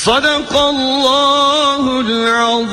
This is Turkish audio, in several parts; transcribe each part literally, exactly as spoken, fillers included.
Sadakallahul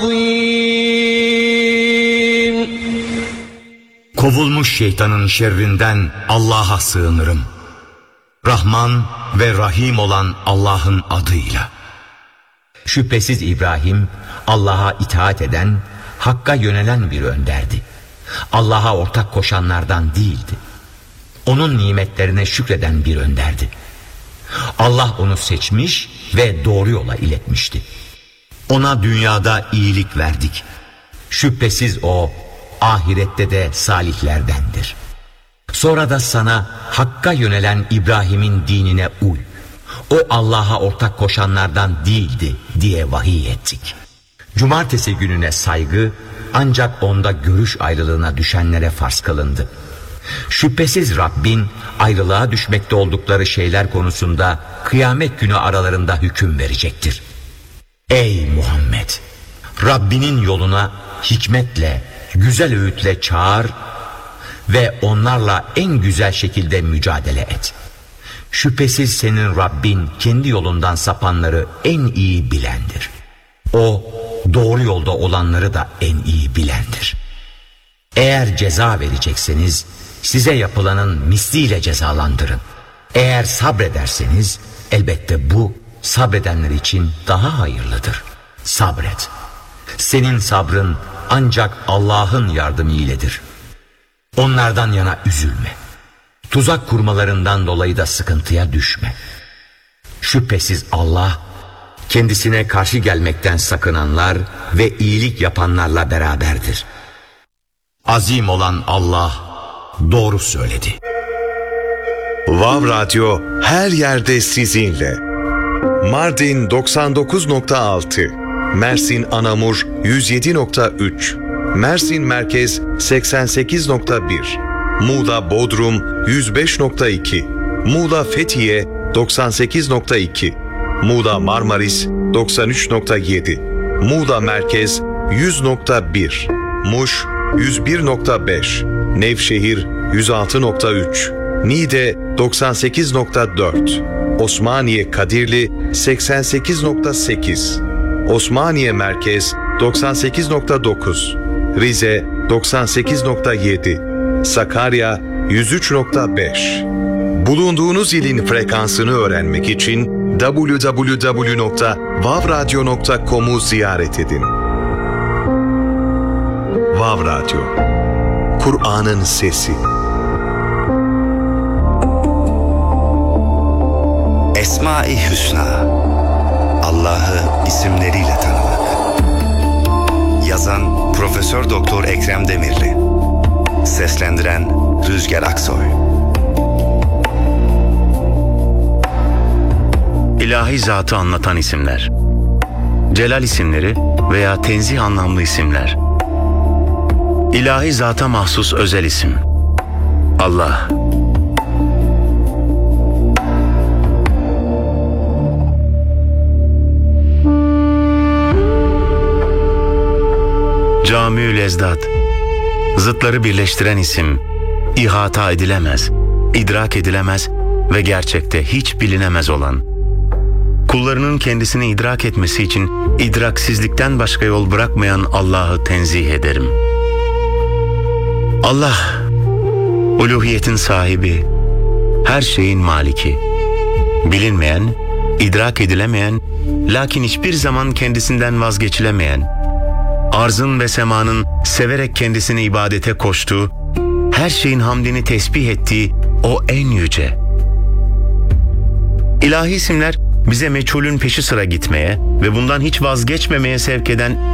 azim. Kovulmuş şeytanın şerrinden Allah'a sığınırım. Rahman ve Rahim olan Allah'ın adıyla. Şüphesiz İbrahim Allah'a itaat eden, Hakk'a yönelen bir önderdi. Allah'a ortak koşanlardan değildi. Onun nimetlerine şükreden bir önderdi. Allah onu seçmiş ve doğru yola iletmişti. Ona dünyada iyilik verdik. Şüphesiz o ahirette de salihlerdendir. Sonra da sana Hakk'a yönelen İbrahim'in dinine uy. O Allah'a ortak koşanlardan değildi diye vahiy ettik. Cumartesi gününe saygı ancak onda görüş ayrılığına düşenlere farz kılındı. Şüphesiz Rabbin ayrılığa düşmekte oldukları şeyler konusunda kıyamet günü aralarında hüküm verecektir. Ey Muhammed! Rabbinin yoluna hikmetle, güzel öğütle çağır ve onlarla en güzel şekilde mücadele et. Şüphesiz senin Rabbin kendi yolundan sapanları en iyi bilendir. O doğru yolda olanları da en iyi bilendir. Eğer ceza verecekseniz size yapılanın misliyle cezalandırın. Eğer sabrederseniz elbette bu sabredenler için daha hayırlıdır. Sabret. Senin sabrın ancak Allah'ın yardımı iledir. Onlardan yana üzülme. Tuzak kurmalarından dolayı da sıkıntıya düşme. Şüphesiz Allah kendisine karşı gelmekten sakınanlar ve iyilik yapanlarla beraberdir. Azim olan Allah doğru söyledi. Vav Radyo her yerde sizinle. Mardin doksan dokuz nokta altı, Mersin Anamur yüz yedi nokta üç, Mersin Merkez seksen sekiz nokta bir, Muğla Bodrum yüz beş nokta iki, Muğla Fethiye doksan sekiz nokta iki, Muğla Marmaris doksan üç nokta yedi, Muğla Merkez yüz nokta bir, Muş yüz bir nokta beş, Nevşehir yüz altı nokta üç, Niğde doksan sekiz nokta dört, Osmaniye Kadirli seksen sekiz nokta sekiz, Osmaniye Merkez doksan sekiz nokta dokuz, Rize doksan sekiz nokta yedi, Sakarya yüz üç nokta beş. Bulunduğunuz ilin frekansını öğrenmek için double-u double-u double-u nokta vav radyo nokta com'u ziyaret edin. Vav Radyo, Kur'an'ın sesi. Esma-i Hüsna, Allah'ı isimleriyle tanımak. Yazan Profesör Doktor Ekrem Demirli. Seslendiren Rüzgar Aksoy. İlahi zatı anlatan isimler. Celal isimleri veya tenzih anlamlı isimler. İlahi zata mahsus özel isim. Allah. Camiül Ezdat. Zıtları birleştiren isim. İhata edilemez, idrak edilemez ve gerçekte hiç bilinemez olan. Kullarının kendisini idrak etmesi için idraksizlikten başka yol bırakmayan Allah'ı tenzih ederim. Allah, uluhiyetin sahibi, her şeyin maliki, bilinmeyen, idrak edilemeyen, lakin hiçbir zaman kendisinden vazgeçilemeyen, arzın ve semanın severek kendisini ibadete koştuğu, her şeyin hamdini tesbih ettiği o en yüce. İlahi isimler bize meçhulün peşi sıra gitmeye ve bundan hiç vazgeçmemeye sevk eden